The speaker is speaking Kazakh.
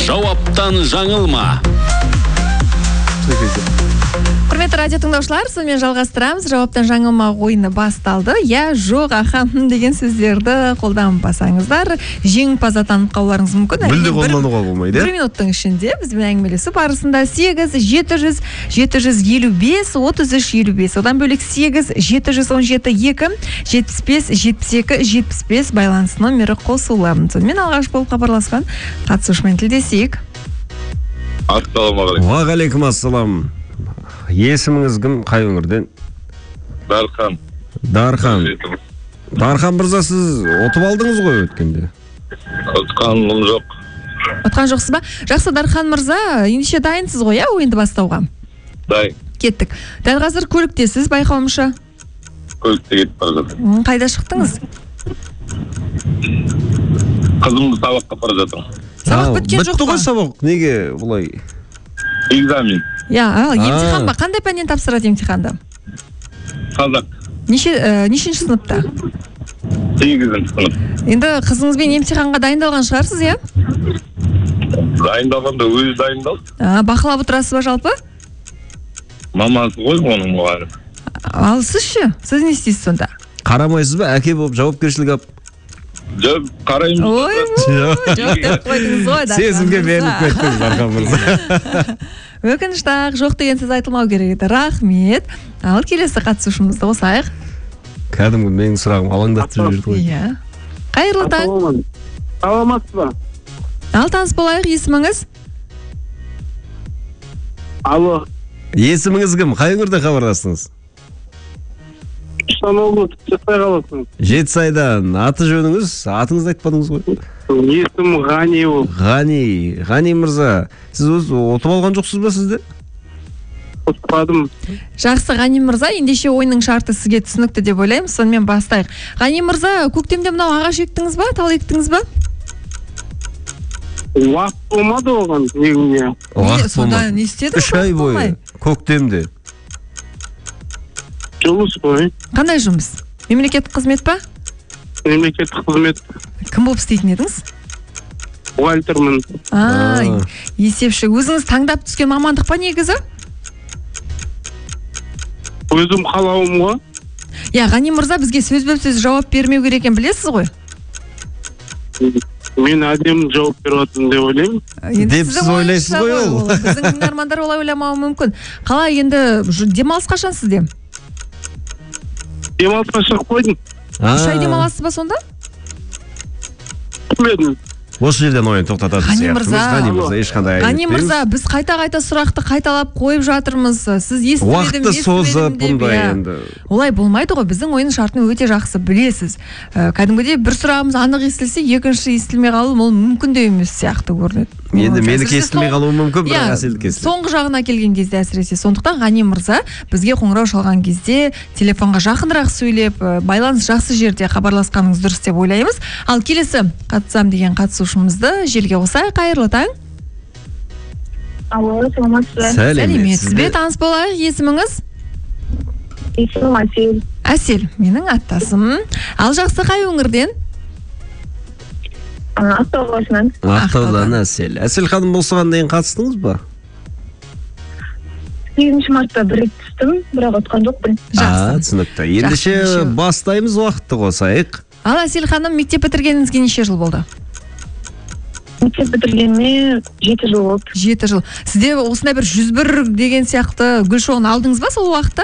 Жауаптан жаңылма. Құрметті радио тыңдаушылар, сонымен жалғастырамыз. Жауаптан жаңылма ойыны басталды. Я, жоқ, аха деген сөздерді қолданбасаңыздар, жеңімпаз атанып қалуларыңыз мүмкін. Мүлде қолдануға болмайды. 1 минуттың ішінде бізбен әңгімелесу барысында 8-700-755-33-55. Одан бөлек 8-717-2-75-72-75 байланыс номері қосулы. Сонымен алғаш болып хабарласқан қатысушымен тілдесейік. Ассалаумағалейкум. Уағалейкум ассалам. Есіміңіз кім, қай өңірден? Дархан. Дархан мырза, сіз ұтып алдыңыз ғой өткенде? Ұтқаным жоқ. Ұтқан жоқсыз ба? Жақсы, Дархан мырза, ендеше дайынсыз ғой, ойынды бастауға? Дайын. Кеттік. Дәл қазір көліктесіз, байқауымша? Көлікте кетіп бара жатыр. Қайда шықтыңыз? Қызымды сабаққа бара жатырмын. Сабақ біткен жоқ Бітті па? ғой сабақ, неге бұлай? Экзамен. Емтихан ба? Қандай пәннен тапсырады емтиханды? Қазақ. Нешінші сыныпта? 8-ші сынып. Енді қызыңызбен емтиханға дайындалған шығарсыз, иә? Дайындалғанда өзі дайындалды. Бақылап отырасыз ба жалпы? Мамасы ғой оның мұғалім. Ал сіз ше? Сіз не істейсіз сонда? Қарамайсыз ба, әке болып жауапкершілік алып? Жоқ, қараймын. Жоқ деп қойдыңыз ғой. Сезімге беріліп кеттіңіз, Дархан мырза. Өкінішті ақ, жоқ деген сөз айтылмау керек еді. Рахмет. Ал келесі қатысушымызды қосайық. Кәдімгі менің сұрағым алаңдатып жүрді ғой. Иә. Қайырлы таң. Саламатсыз ба? Ал таныс болайық, есіміңіз? Алло. Есіміңіз кім, қай өңірде хабарластыңыз? Жетісай қаласың. Жетісайдан. Аты жөніңіз, атыңызды айтпадыңыз ғой? Есім Ғани ол. Ғани мырза, сіз ұтып алған жоқсыз ба сізде? Ұтпадым. Жақсы, Ғани мырза, ендеше ойынның шарты сізге түсінікті деп ойлаймын. Сонымен бастайық. Ғани мырза, көктемде мынау ағаш ектіңіз ба, тал ектіңіз ба? Уақыт болмады оған негізінде. Уақыт Сонда болмады. не істедіңіз? 3 ай бойы, көктемде. Жұмыс қой. Қандай жұмыс? Мемлекеттік қызмет па? Мемлекеттік қызмет. Кім болып істейтін едіңіз? Бухгалтермін. Есепші. Өзіңіз таңдап түскен мамандық па негізі? Өзім қалауым ғой. Ғани мырза, бізге сөз жауап бермеу керек екенін білесіз ғой? Мен әдемі жауап беріп жатырмын деп ойлаймын. Деп сіз ойлайсыз ғой ол. Біздің тыңдармандар олай ойламауы мүмкін. Қалай енді демалыс қашан сізде? Демалысқа шығып қойдым. 3 ай демаласыз ба сонда? Білмедім. Осы жерден ойын тоқтатады Ғани мырза, ешқандай Ғани мырза, біз қайта сұрақты қайталап қойып жатырмыз. Сіз естімедім созып деп. Олай болмайды ғой, біздің ойын шартын өте жақсы білесіз. Кәдімгідей бір сұрағымыз анық естілсе, екінші естілмей қалу ол мүмкін де емес сияқты көрінеді. Енді менікі естілмей қалуы мүмкін, бірақ әселді кесіледі. Соңғы жағына келген кезде әсіресе. Сондықтан Ғани мырза, бізге қоңырау шалған кезде телефонға жақынырақ сөйлеп, байланыс жақсы жерде хабарласқаныңыз дұрыс деп ойлаймыз. Ал келесі қатысам деген қатысушымызды желге қосайық. Қайырлы таң. Алло, саламатсыз ба? Сәлеметсіз бе? Таныс болайық, есіміңіз? Есімім Әсел. Әсел, менің аттасым. Ал жақсы, қай өңірден? Ақтау қаласынан. Ақтаудан Әсел. Әсел ханым, осыған дейін қатыстыңыз ба? 8 мартта бір рет түстім, бірақ ұтқан жоқпын. Жақсы. Түсінікті. Ендеше бастаймыз, уақытты қосайық. Ал Әсел ханым, мектеп бітіргеніңізге неше жыл болды? Мектеп бітіргеніме 7 жыл болды. 7 жыл. Сізде осындай бір 101 деген сияқты гүл шоғын алдыңыз ба сол уақытта?